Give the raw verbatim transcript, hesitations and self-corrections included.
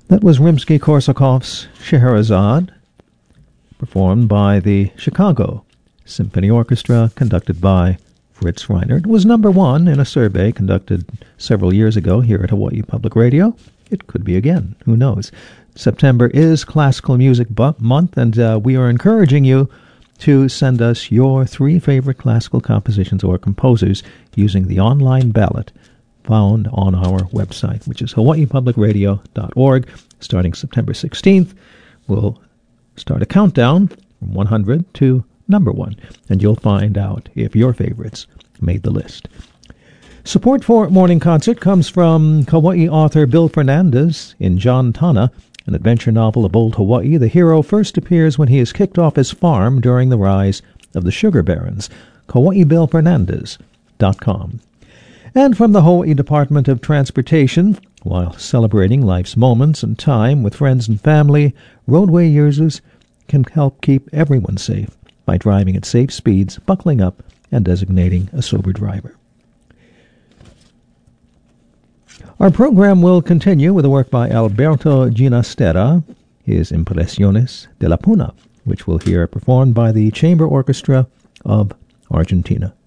That was Rimsky-Korsakov's Scheherazade, performed by the Chicago Symphony Orchestra, conducted by Fritz Reiner. It was number one in a survey conducted several years ago here at Hawaii Public Radio. It could be again. Who knows? September is Classical Music Bu- Month, and uh, we are encouraging you to send us your three favorite classical compositions or composers using the online ballot found on our website, which is hawaii public radio dot org. Starting September sixteenth, we'll start a countdown from one hundred to number one, and you'll find out if your favorites made the list. Support for Morning Concert comes from Kauai author Bill Fernandez. In John Tana, an adventure novel of old Hawaii, the hero first appears when he is kicked off his farm during the rise of the sugar barons. Kauai Bill Fernandez dot com. And from the Hawaii Department of Transportation, while celebrating life's moments and time with friends and family, roadway users can help keep everyone safe by driving at safe speeds, buckling up, and designating a sober driver. Our program will continue with a work by Alberto Ginastera, his Impresiones de la Puna, which we'll hear performed by the Chamber Orchestra of Argentina.